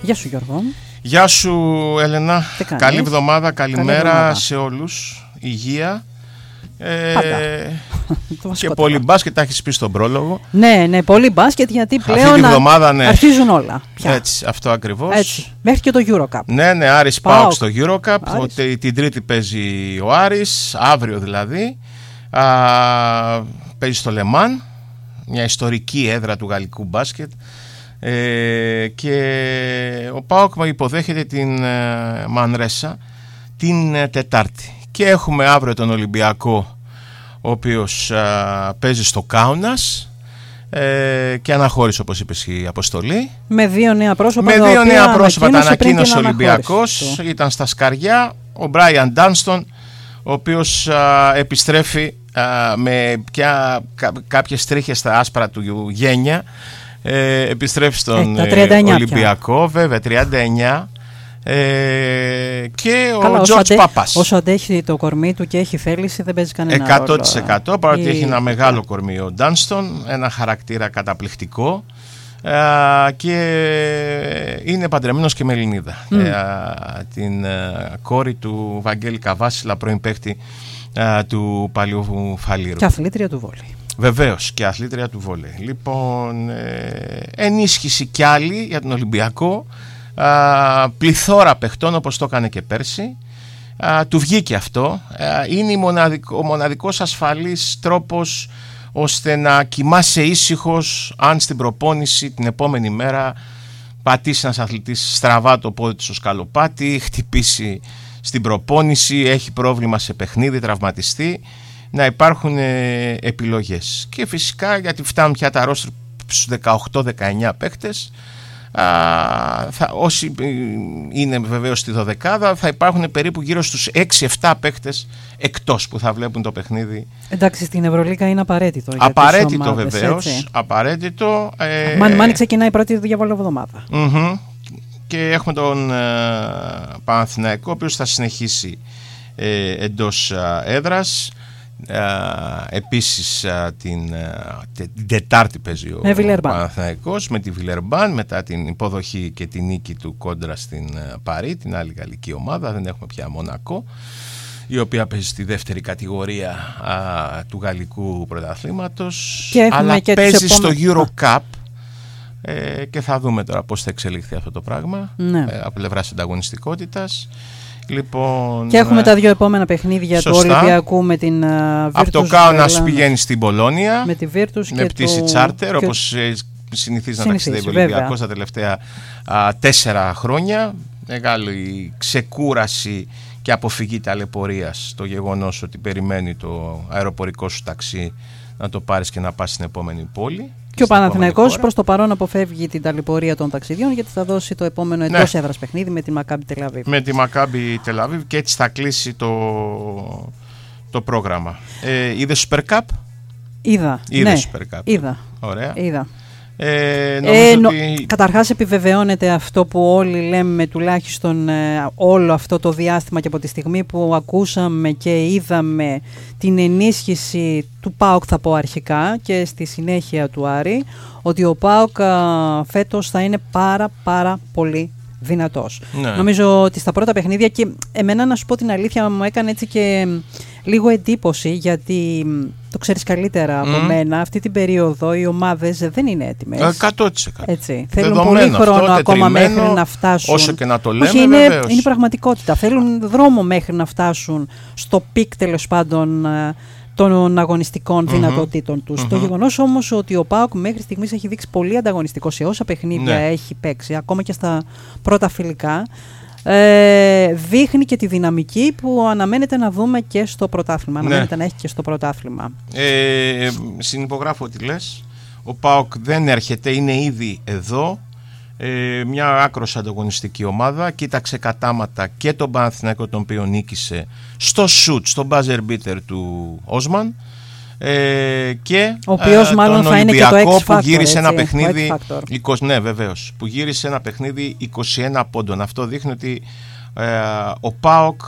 Γεια σου Γιώργο. Γεια σου Έλενα. Καλή εβδομάδα, καλημέρα σε όλους. Υγεία. Και πολύ μπάσκετ, τα έχεις πει στον πρόλογο. Ναι, πολύ μπάσκετ, γιατί πλέον αρχίζουν όλα πια. Έτσι, αυτό ακριβώς. Έτσι. Μέχρι και το EuroCup. Ναι, Άρης ΠΑΟΚ στο EuroCup. Την Τρίτη παίζει ο Άρης, αύριο δηλαδή. Παίζει στο Λεμάν, μια ιστορική έδρα του γαλλικού μπάσκετ. Και ο ΠΑΟΚ υποδέχεται την Μανρέσα την Τετάρτη. Και έχουμε αύριο τον Ολυμπιακό, ο οποίος παίζει στο Κάουνας και αναχώρησε, όπως είπες, η αποστολή. Με δύο νέα πρόσωπα. Τα ανακοίνωσε ο Ολυμπιακός. Ήταν στα σκαριά. Ο Μπράιαν Ντάνστον, ο οποίος επιστρέφει με κάποιες τρίχες στα άσπρα του γένια. Επιστρέφει στον Ολυμπιακό, βέβαια, 39. Και ο Τζορτζ Πάπας. Όσο αντέχει το κορμί του και έχει θέληση, δεν παίζει κανένα 100%. Παρότι έχει ένα μεγάλο κορμί ο Ντάνστον, ένα χαρακτήρα καταπληκτικό, και είναι παντρεμένος και με Ελληνίδα, την κόρη του Βαγγέλη Καβάσιλα, πρώην παίκτη του Παλαιού Φαλήρου. Και αθλήτρια του βόλεϊ. Βεβαίως, και αθλήτρια του βόλεϊ. Λοιπόν, ενίσχυση κι άλλη για τον Ολυμπιακό. Πληθώρα παιχτών, όπως το έκανε και πέρσι. Του βγήκε αυτό. Είναι ο μοναδικός ασφαλής τρόπος ώστε να κοιμάσαι ήσυχος αν στην προπόνηση την επόμενη μέρα πατήσει ένας αθλητής στραβά το πόδι του στο σκαλοπάτι, χτυπήσει στην προπόνηση, έχει πρόβλημα σε παιχνίδι, τραυματιστεί, να υπάρχουν επιλογές. Και φυσικά, γιατί φτάνουν πια τα ρόστερ στους 18-19 παίκτες, όσοι είναι βεβαίως στη δωδεκάδα, θα υπάρχουν περίπου γύρω στους 6-7 παίκτες εκτός που θα βλέπουν το παιχνίδι. Εντάξει, στην Ευρωλίγκα είναι απαραίτητο. Απαραίτητο βεβαίως. Απαραίτητο. Μάνι ξεκινάει η πρώτη διαβολοβδομάδα. Και έχουμε τον Παναθηναϊκό, ο οποίος θα συνεχίσει εντός έδρας. Επίσης την Τετάρτη παίζει ο Παναθηναϊκός με τη Βιλερμπάν, μετά την υποδοχή και την νίκη του κόντρα στην Παρί, την άλλη γαλλική ομάδα. Δεν έχουμε πια Μονακό, η οποία παίζει στη δεύτερη κατηγορία του γαλλικού πρωταθλήματος, αλλά και παίζει στο EuroCup. Και θα δούμε τώρα πώς θα εξελιχθεί αυτό το πράγμα, από πλευράς ανταγωνιστικότητας. Λοιπόν, και έχουμε τα δύο επόμενα παιχνίδια του Ολυμπιακού με την Virtus. Από το Κάουνας πηγαίνει στην Πολώνια με τη Virtus με πτήση τσάρτερ, όπως συνηθίζει να ταξιδεύει ο Ολυμπιακός τα τελευταία 4 χρόνια. Μεγάλη ξεκούραση και αποφυγή ταλαιπωρίας το γεγονός ότι περιμένει το αεροπορικό σου ταξί να το πάρεις και να πας στην επόμενη πόλη. Και ο Παναθηναϊκός προς το παρόν αποφεύγει την ταλαιπωρία των ταξιδιών, γιατί θα δώσει το επόμενο εντός έδρας παιχνίδι με τη Μακάμπι Τελαβίβ. Με τη Μακάμπι Τελαβίβ, και έτσι θα κλείσει το πρόγραμμα. Είδες Super Cup? Είδα. Super Cup. Είδα. Ωραία. Είδα. Ότι... Καταρχάς επιβεβαιώνεται αυτό που όλοι λέμε, τουλάχιστον όλο αυτό το διάστημα, και από τη στιγμή που ακούσαμε και είδαμε την ενίσχυση του ΠΑΟΚ, θα πω αρχικά, και στη συνέχεια του Άρη, ότι ο ΠΑΟΚ φέτος θα είναι πάρα πολύ δυνατός. Ναι. Νομίζω ότι στα πρώτα παιχνίδια, και εμένα, να σου πω την αλήθεια, μου έκανε έτσι και λίγο εντύπωση, γιατί το ξέρεις καλύτερα από μένα, αυτή την περίοδο οι ομάδες δεν είναι έτοιμες. 100%. Έτσι. Θέλουν πολύ χρόνο ακόμα μέχρι να φτάσουν. Όσο και να το λέμε, όχι, είναι πραγματικότητα. Θέλουν δρόμο μέχρι να φτάσουν στο πικ, τέλος πάντων, των αγωνιστικών δυνατοτήτων τους. Το γεγονός όμως ότι ο ΠΑΟΚ μέχρι στιγμής έχει δείξει πολύ ανταγωνιστικό σε όσα παιχνίδια έχει παίξει, ακόμα και στα πρώτα φιλικά, δείχνει και τη δυναμική που αναμένεται να δούμε και στο πρωτάθλημα. Αναμένεται να έχει και στο πρωτάθλημα. Συνυπογράφω ότι λες. Ο ΠΑΟΚ δεν έρχεται, είναι ήδη εδώ. Μια άκρως ανταγωνιστική ομάδα. Κοίταξε κατάματα και τον Παναθηναϊκό, τον οποίο νίκησε στο σουτ, στο buzzer beater του Όσμαν, και ο οποίος μάλλον θα είναι και το X Factor, που γύρισε ένα παιχνίδι 20, ναι, βεβαίως, που γύρισε ένα παιχνίδι 21 πόντων. Αυτό δείχνει ότι ο ΠΑΟΚ,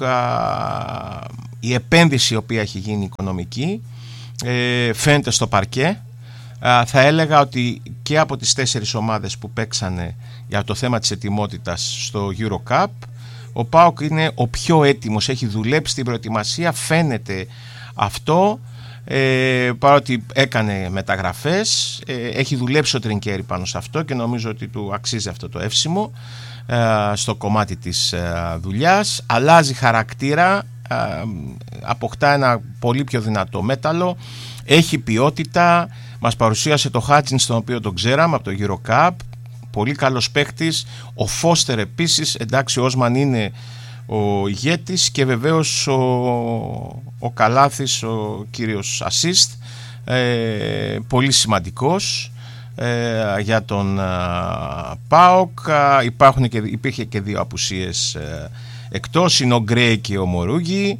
η επένδυση η οποία έχει γίνει οικονομική, φαίνεται στο παρκέ. Θα έλεγα ότι και από τις 4 ομάδες που παίξανε για το θέμα της ετοιμότητας στο EuroCup, ο ΠΑΟΚ είναι ο πιο έτοιμος, έχει δουλέψει την προετοιμασία, φαίνεται αυτό, παρότι έκανε μεταγραφές, έχει δουλέψει ο Τρινκέρι πάνω σε αυτό και νομίζω ότι του αξίζει αυτό το εύσημο στο κομμάτι της δουλειάς. Αλλάζει χαρακτήρα, αποκτά ένα πολύ πιο δυνατό μέταλλο, έχει ποιότητα. Μας παρουσίασε το Χάτζινς, τον οποίο τον ξέραμε από το EuroCup, πολύ καλός παίκτης. Ο Φώστερ επίσης, εντάξει, ο Όσμαν είναι ο ηγέτης και βεβαίως ο Καλάθης, ο κύριος Ασίστ, πολύ σημαντικός για τον ΠΑΟΚ. Υπήρχε και 2 απουσίες εκτός, είναι ο Γκρέι και ο Μορούγι.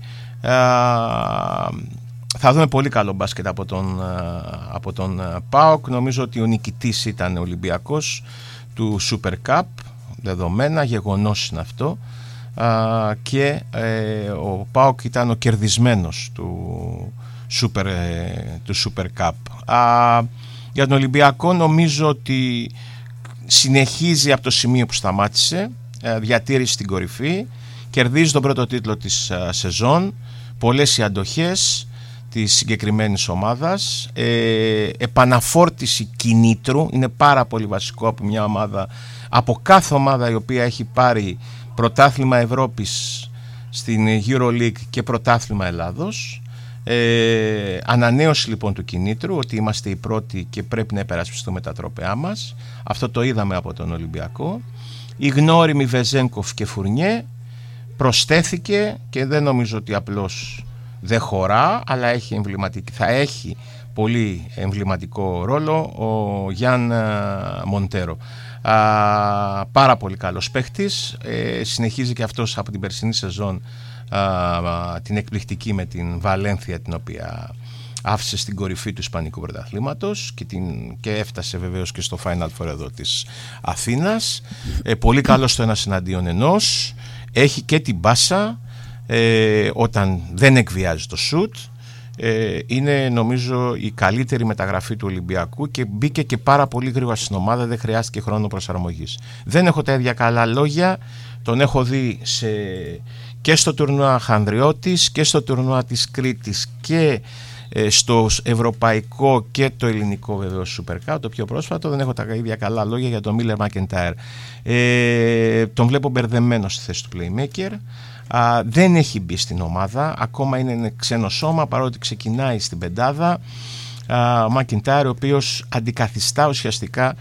Θα δούμε πολύ καλό μπάσκετ από τον ΠΑΟΚ. Νομίζω ότι ο νικητής ήταν ο Ολυμπιακός του Super Cup, δεδομένα, γεγονός είναι αυτό, και ο ΠΑΟΚ ήταν ο κερδισμένος του Super Cup. Για τον Ολυμπιακό νομίζω ότι συνεχίζει από το σημείο που σταμάτησε, διατήρηση στην κορυφή, κερδίζει τον πρώτο τίτλο της σεζόν, πολλές οι αντοχές της συγκεκριμένης ομάδας, επαναφόρτιση κινήτρου, είναι πάρα πολύ βασικό από κάθε ομάδα η οποία έχει πάρει πρωτάθλημα Ευρώπης στην EuroLeague και πρωτάθλημα Ελλάδος. Ανανέωση λοιπόν του κινήτρου, ότι είμαστε οι πρώτοι και πρέπει να υπερασπιστούμε τα τρόπαιά μας. Αυτό το είδαμε από τον Ολυμπιακό. Η γνώριμη Βεζένκοφ και Φουρνιέ προσθέθηκε και δεν νομίζω ότι απλώς δεν χωρά, αλλά θα έχει πολύ εμβληματικό ρόλο ο Γιάν Μοντέρο. Πάρα πολύ καλός παίχτης, συνεχίζει και αυτός από την περσινή σεζόν την εκπληκτική με την Βαλένθια, την οποία άφησε στην κορυφή του Ισπανικού πρωταθλήματος και έφτασε βεβαίως και στο Final Four εδώ της Αθήνας. Πολύ καλός στο 1-1, έχει και την μπάσα όταν δεν εκβιάζει το σουτ. Είναι νομίζω η καλύτερη μεταγραφή του Ολυμπιακού και μπήκε και πάρα πολύ γρήγορα στην ομάδα, δεν χρειάστηκε χρόνο προσαρμογής. Δεν έχω τα ίδια καλά λόγια, τον έχω δει και στο τουρνουά Χανδριώτης και στο τουρνουά της Κρήτης και στο ευρωπαϊκό και το ελληνικό βεβαίως Super Cup, το πιο πρόσφατο. Δεν έχω τα ίδια καλά λόγια για τον Μίλερ Μακεντάιρ. Τον βλέπω μπερδεμένο στη θέση του playmaker. Δεν έχει μπει στην ομάδα, ακόμα είναι ξένο σώμα, παρότι ξεκινάει στην πεντάδα. Ο Μακεντάιρ, ο οποίος αντικαθιστά ουσιαστικά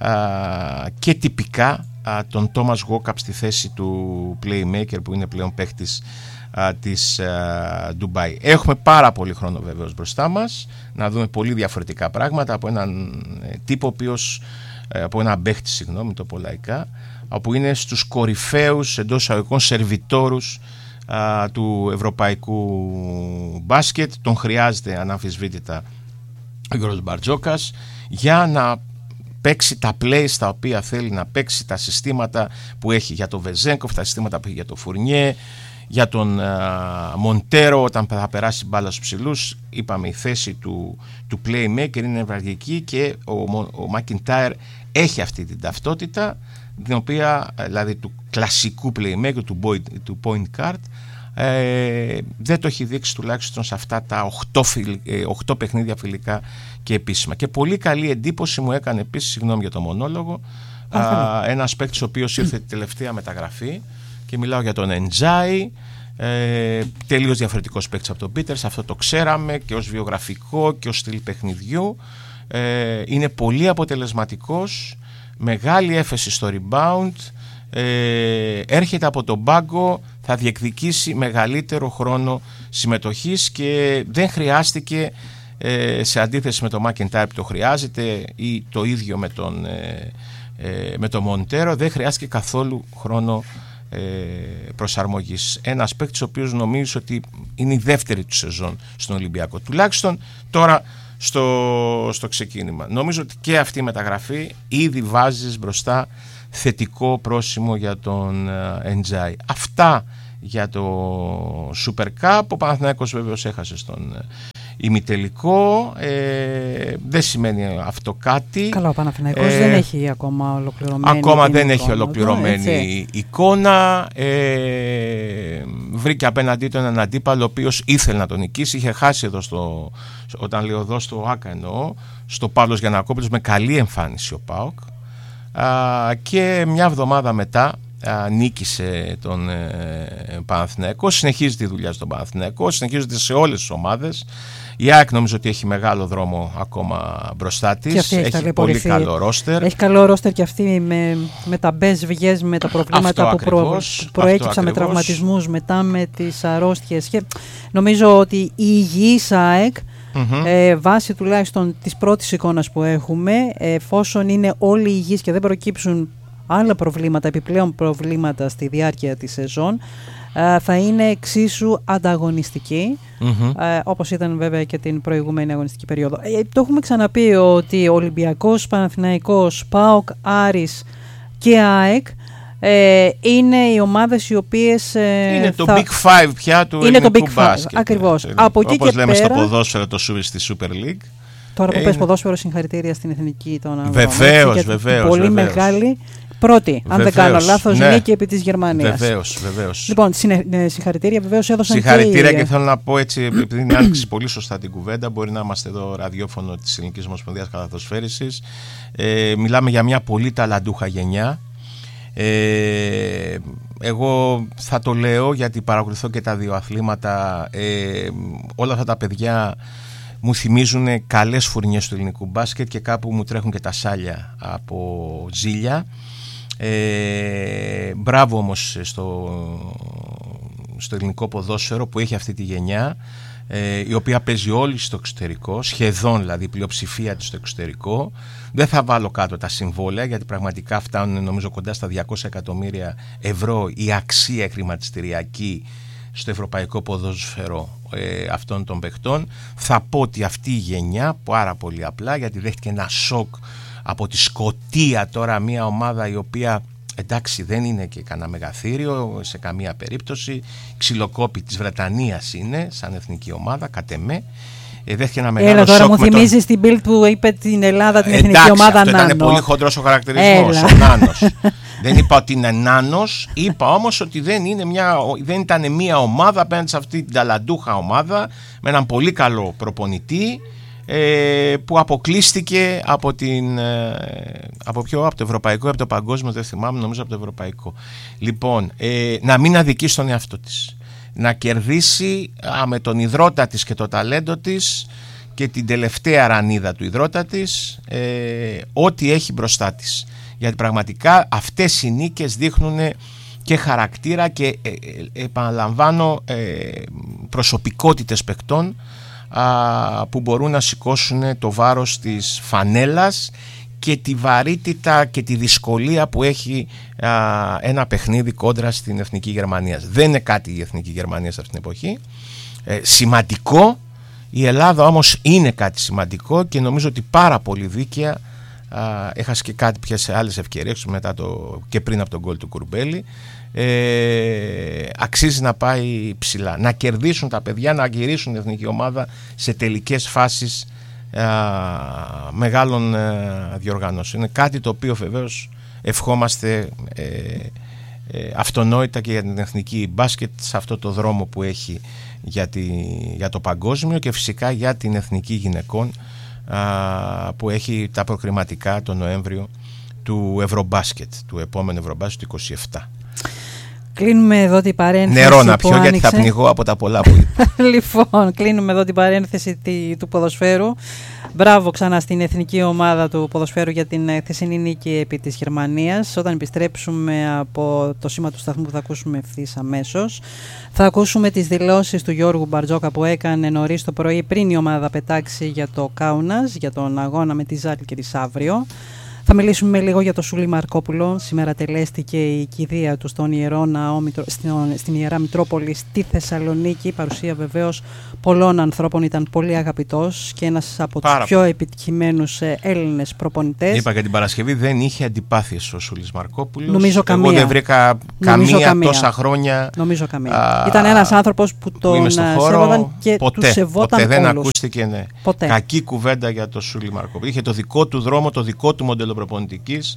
και τυπικά τον Τόμας Γόκαπ στη θέση του playmaker, που είναι πλέον παίχτης της Ντουμπάι. Έχουμε πάρα πολύ χρόνο βεβαίως μπροστά μας να δούμε πολύ διαφορετικά πράγματα από έναν τύπο από έναν παίχτη, το πω λαϊκά, όπου είναι στους κορυφαίους εντός εισαγωγικών σερβιτόρους του ευρωπαϊκού μπάσκετ. Τον χρειάζεται αναμφισβήτητα ο Γιώργος Μπαρτζόκας για να παίξει τα plays τα οποία θέλει να παίξει, τα συστήματα που έχει για τον Βεζένκοφ, τα συστήματα που έχει για τον Φουρνιέ, για τον Μοντέρο όταν θα περάσει μπάλα στους ψηλούς. Είπαμε, η θέση του playmaker είναι νευραλγική και ο Μακεντάιρ έχει αυτή την ταυτότητα, την οποία, δηλαδή του κλασικού playmaker, του point guard, δεν το έχει δείξει τουλάχιστον σε αυτά τα 8 παιχνίδια φιλικά και επίσημα. Και πολύ καλή εντύπωση μου έκανε επίσης, συγγνώμη για το μονόλογο, ένας παίκτης ο οποίος ήρθε τη τελευταία μεταγραφή, και μιλάω για τον Εντζάι, τελείως διαφορετικός παίκτης από τον Πίτερς, αυτό το ξέραμε και ως βιογραφικό και ως στυλ παιχνιδιού. Είναι πολύ αποτελεσματικός, μεγάλη έφεση στο rebound, έρχεται από τον πάγκο, θα διεκδικήσει μεγαλύτερο χρόνο συμμετοχής και δεν χρειάστηκε, σε αντίθεση με τον Μακεντάιρ που το χρειάζεται, ή το ίδιο με τον Μοντέρο, δεν χρειάστηκε καθόλου χρόνο προσαρμογής. Ένας παίκτης ο οποίος νομίζω ότι είναι η δεύτερη του σεζόν στον Ολυμπιακό, τουλάχιστον τώρα στο ξεκίνημα. Νομίζω ότι και αυτή η μεταγραφή ήδη βάζεις μπροστά θετικό πρόσημο για τον Εντζάι. Αυτά για το Super Cup. Ο Παναθηναϊκός βεβαίως έχασε στον ημιτελικό. Δεν σημαίνει αυτό κάτι. Καλά, ο Παναθηναϊκός δεν έχει ακόμα ολοκληρωμένη Ακόμα δεν έχει ολοκληρωμένη εικόνα. Βρήκε απέναντί του έναν αντίπαλο ο οποίος ήθελε να τον νικήσει. Είχε χάσει εδώ όταν λέω εδώ στο ΆΚΑ εννοώ, στο Παύλος Γιαννακόπουλος, με καλή εμφάνιση ο ΠΑΟΚ. Και μια εβδομάδα μετά νίκησε τον Παναθηναϊκό. Συνεχίζει τη δουλειά στον Παναθηναϊκό, συνεχίζεται σε όλες τις ομάδες. Η ΑΕΚ νομίζω ότι έχει μεγάλο δρόμο ακόμα μπροστά της. Έχει πολύ καλό ρόστερ. Έχει καλό ρόστερ και αυτή με τα μπες βγες, με τα προβλήματα που προέκυψαν, με τραυματισμούς, μετά με τις αρρώστιες. Και νομίζω ότι η υγιής ΑΕΚ, βάσει τουλάχιστον της πρώτης εικόνας που έχουμε, εφόσον είναι όλοι υγιείς και δεν προκύψουν άλλα προβλήματα, επιπλέον προβλήματα στη διάρκεια της σεζόν, θα είναι εξίσου ανταγωνιστική, όπως ήταν βέβαια και την προηγούμενη αγωνιστική περίοδο. Το έχουμε ξαναπεί ότι ο Ολυμπιακός, Παναθηναϊκός, ΠΑΟΚ, Άρης και ΑΕΚ είναι οι ομάδες οι οποίες είναι το Big Five πια του ελληνικού μπάσκετ. Ακριβώς. Όπως λέμε στο ποδόσφαιρο, στη Super League. Τώρα που πες ποδόσφαιρο, συγχαρητήρια στην εθνική των αγώνων. Βεβαίως. Πολύ μεγάλη. Πρώτη, αν δεν κάνω λάθος, νίκη επί της Γερμανίας. Βεβαίως. Λοιπόν, συγχαρητήρια, βεβαίως έδωσαν συγχαρητήρια και θέλω να πω έτσι, επειδή είναι άνοιξη πολύ σωστά την κουβέντα, μπορεί να είμαστε εδώ ραδιόφωνο της Ελληνικής Ομοσπονδίας Καλαθοσφαίρισης. Μιλάμε για μια πολύ ταλαντούχα γενιά. Εγώ θα το λέω γιατί παρακολουθώ και τα δύο αθλήματα. Όλα αυτά τα παιδιά μου θυμίζουν καλές φουρνιές του ελληνικού μπάσκετ και κάπου μου τρέχουν και τα σάλια από ζήλια. Μπράβο όμως στο ελληνικό ποδόσφαιρο που έχει αυτή τη γενιά, η οποία παίζει όλη στο εξωτερικό, σχεδόν δηλαδή η πλειοψηφία της στο εξωτερικό. Δεν θα βάλω κάτω τα συμβόλαια γιατί πραγματικά φτάνουν νομίζω κοντά στα 200 εκατομμύρια ευρώ η αξία χρηματιστηριακή στο ευρωπαϊκό ποδόσφαιρο αυτών των παιχτών. Θα πω ότι αυτή η γενιά, πάρα πολύ απλά, γιατί δέχτηκε ένα σοκ από τη Σκωτία, τώρα μια ομάδα η οποία εντάξει δεν είναι και κανένα μεγαθύριο σε καμία περίπτωση, ξυλοκόπη της Βρετανίας είναι σαν εθνική ομάδα κατ' εμέ. Δέχτηκε ένα μεγάλο τώρα σοκ. Μου θυμίζει την Bild που είπε την Ελλάδα την εθνική ομάδα αυτό Νάνο. Ήταν πολύ χοντρός ο χαρακτηρισμός, ο Νάνος. Δεν είπα ότι είναι Νάνος, είπα όμως ότι δεν ήταν μια ομάδα απέναντι σε αυτή την ταλαντούχα ομάδα με έναν πολύ καλό προπονητή που αποκλείστηκε από το ευρωπαϊκό ή από το παγκόσμιο, δεν θυμάμαι, νομίζω από το ευρωπαϊκό. Λοιπόν, να μην αδικεί στον εαυτό της, να κερδίσει με τον ιδρώτα της και το ταλέντο της και την τελευταία ρανίδα του ιδρώτα της ό,τι έχει μπροστά της, γιατί πραγματικά αυτές οι νίκες δείχνουν και χαρακτήρα και επαναλαμβάνω προσωπικότητες παικτών που μπορούν να σηκώσουν το βάρος της φανέλας και τη βαρύτητα και τη δυσκολία που έχει ένα παιχνίδι κόντρα στην Εθνική Γερμανία. Δεν είναι κάτι η Εθνική Γερμανία σε αυτήν την εποχή σημαντικό. Η Ελλάδα όμως είναι κάτι σημαντικό και νομίζω ότι πάρα πολύ δίκαια έχασε και κάτι πια σε άλλες ευκαιρίες και πριν από τον γκολ του Κουρμπέλη. Αξίζει να πάει ψηλά, να κερδίσουν τα παιδιά, να γυρίσουν την εθνική ομάδα σε τελικές φάσεις μεγάλων διοργανώσεων. Είναι κάτι το οποίο βεβαίως ευχόμαστε αυτονόητα και για την εθνική μπάσκετ σε αυτό το δρόμο που έχει για το παγκόσμιο και φυσικά για την εθνική γυναικών που έχει τα προκριματικά το Νοέμβριο του Ευρωμπάσκετ, του επόμενου Ευρωμπάσκετ του 27. Κλείνουμε εδώ την παρένθεση. Νερό να πιω γιατί θα πνιγώ από τα πολλά που είπα. Λοιπόν, κλείνουμε εδώ την παρένθεση του ποδοσφαίρου. Μπράβο ξανά στην εθνική ομάδα του ποδοσφαίρου για την χθεσινή νίκη επί της Γερμανίας. Όταν επιστρέψουμε από το σήμα του σταθμού που θα ακούσουμε ευθύς αμέσως, θα ακούσουμε τις δηλώσεις του Γιώργου Μπαρτζόκα που έκανε νωρίς το πρωί πριν η ομάδα πετάξει για το Κάουνας, για τον αγώνα με τη Ζάλγκιρις αύριο. Θα μιλήσουμε λίγο για το Σούλη Μαρκόπουλο. Σήμερα τελέστηκε η κηδεία του στον Ιερό Ναό, στην Ιερά Μητρόπολη στη Θεσσαλονίκη. Η παρουσία βεβαίως πολλών ανθρώπων, ήταν πολύ αγαπητός και ένας από τους πιο επιτυχημένους Έλληνες προπονητές. Είπα για την Παρασκευή, δεν είχε αντιπάθειες ο Σούλης Μαρκόπουλος. Νομίζω καμία. Εγώ δεν βρήκα καμία τόσα χρόνια. Νομίζω καμία. Ήταν ένας άνθρωπος που τον σέβονταν και του σεβόταν ποτέ όλους. Δεν ακούστηκε κακή κουβέντα για το Σούλη Μαρκόπουλο. Είχε το δικό του δρόμο, το δικό του μοντέλο προπονητικής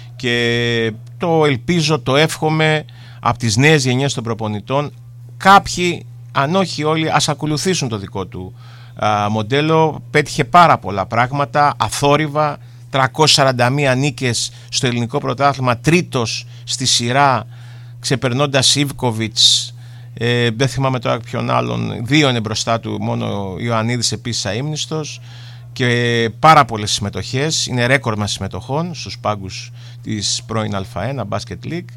και το ελπίζω, το εύχομαι από τις νέες γενιές των προπονητών κάποιοι, αν όχι όλοι, ας ακολουθήσουν το δικό του μοντέλο. Πέτυχε πάρα πολλά πράγματα, αθόρυβα, 341 νίκες στο ελληνικό πρωτάθλημα, τρίτος στη σειρά, ξεπερνώντας Ιβκοβιτς, δεν θυμάμαι τώρα ποιον άλλον, δύο είναι μπροστά του, μόνο ο Ιωαννίδης επίσης αείμνηστος, και πάρα πολλές συμμετοχές, είναι ρέκορ μας συμμετοχών στους πάγκους της πρώην Α1 Basket League.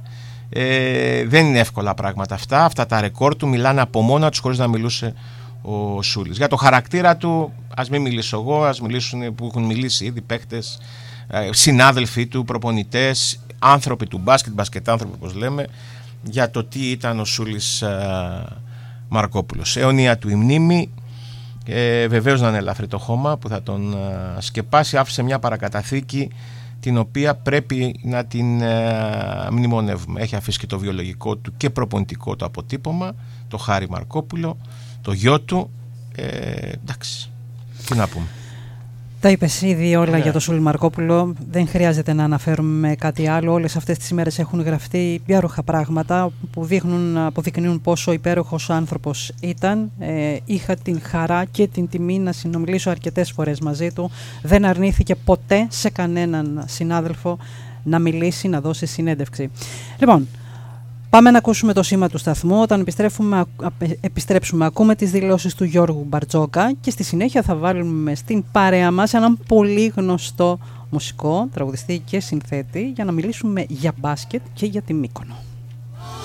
Δεν είναι εύκολα πράγματα αυτά τα ρεκόρ του μιλάνε από μόνα τους χωρίς να μιλούσε ο Σούλης. Για το χαρακτήρα του ας μην μιλήσω εγώ, ας μιλήσουν που έχουν μιλήσει ήδη παίχτες, συνάδελφοί του, προπονητές, άνθρωποι του μπασκετάνθρωποι όπως λέμε, για το τι ήταν ο Σούλης Μαρκόπουλος. Αιωνία του η μνήμη. Βεβαίως να είναι ελαφρύ το χώμα που θα τον σκεπάσει. Άφησε μια παρακαταθήκη την οποία πρέπει να την μνημονεύουμε. Έχει αφήσει και το βιολογικό του και προπονητικό του αποτύπωμα, το Χάρη Μαρκόπουλο, το γιο του. Εντάξει, τι να πούμε. Τα είπες ήδη όλα για τον Σούλη Μαρκόπουλο. Δεν χρειάζεται να αναφέρουμε κάτι άλλο. Όλες αυτές τις ημέρες έχουν γραφτεί υπέροχα πράγματα που αποδεικνύουν πόσο υπέροχος άνθρωπος ήταν. Είχα την χαρά και την τιμή να συνομιλήσω αρκετές φορές μαζί του. Δεν αρνήθηκε ποτέ σε κανέναν συνάδελφο να μιλήσει, να δώσει συνέντευξη. Λοιπόν, πάμε να ακούσουμε το σήμα του σταθμού. Όταν επιστρέψουμε, ακούμε τις δηλώσεις του Γιώργου Μπαρτζόκα και στη συνέχεια θα βάλουμε στην παρέα μας έναν πολύ γνωστό μουσικό, τραγουδιστή και συνθέτη για να μιλήσουμε για μπάσκετ και για τη Μύκονο.